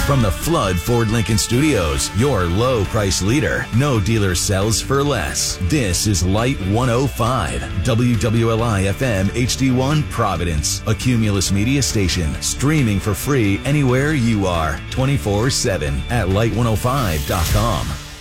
From the Flood Ford Lincoln Studios, your low price leader. No dealer sells for less. This is Light 105, WWLI FM HD1 Providence, a Cumulus media station, streaming for free anywhere you are, 24/7 at light105.com.